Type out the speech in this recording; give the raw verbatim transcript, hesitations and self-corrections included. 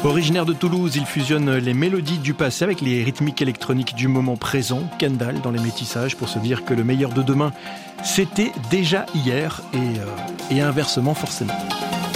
Originaire de Toulouse, il fusionne les mélodies du passé avec les rythmiques électroniques du moment présent. Kendall dans les métissages pour se dire que le meilleur de demain, c'était déjà hier et, euh, et inversement forcément.